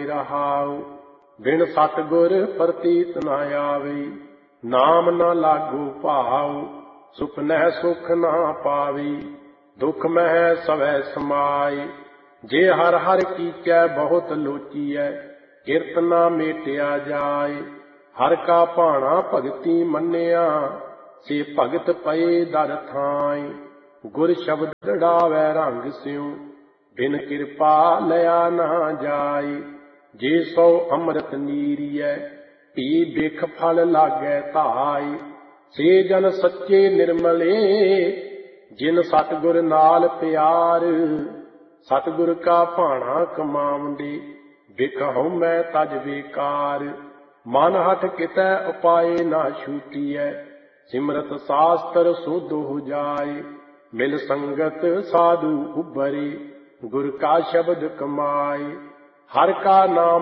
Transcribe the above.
रहाओ। बिन सतगुर प्रतीत न आवे, नाम न लागो भाव। सुपनह सुख न पावे, दुख मह सवै समाए। जे हर हर कीचै बहुत लोचीऐ, किरत न मेटिया जाए। हर का भाणा भगति मन्निया, से भगत पए दर थाए। गुर शब्द दड़ावै रंग स्यों, बिन किरपा लया न जाए। जे सौ अमृत नीरियै, पी बिख फल लागै धाए। से जन सच्चे निर्मले, जिन सतगुर नाल प्यार। सतगुर का भाणा कमावंदे, बिख हउमੈ तज बेकार। मन हठ कितै उपाय न छूटीਐ, सिमरत शास्त्र सुध हो जाए। मिल संगत साधु उबरे, गुर का शब्द कमाए। हर का नाम